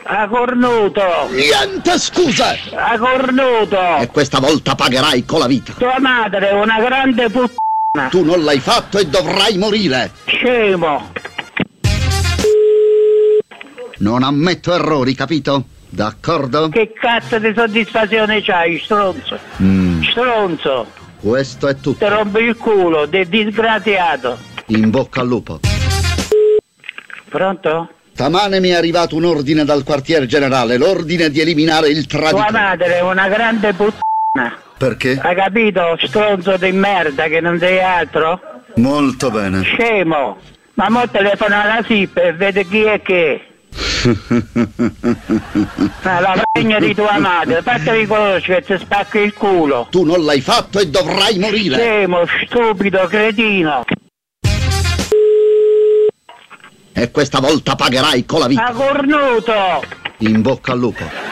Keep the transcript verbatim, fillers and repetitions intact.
A cornuto! Niente scuse! A cornuto! E questa volta pagherai con la vita! Tua madre è una grande puttana! Tu non l'hai fatto e dovrai morire! Scemo! Non ammetto errori, capito? D'accordo? Che cazzo di soddisfazione c'hai, stronzo? Mm. Stronzo! Questo è tutto. Ti rompi il culo, del disgraziato! In bocca al lupo. Pronto? Stamane mi è arrivato un ordine dal quartier generale, l'ordine di eliminare il traditore. Tua madre è una grande puttana! Perché? Hai capito, stronzo di merda che non sei altro? Molto bene. Scemo! Ma mo telefona alla S I P e vede chi è che. Ah, la pregna di tua madre, fatti riconoscere che ti spacchi il culo. Tu non l'hai fatto e dovrai morire. Scemo, stupido, cretino. E questa volta pagherai con la vita. A cornuto! In bocca al lupo.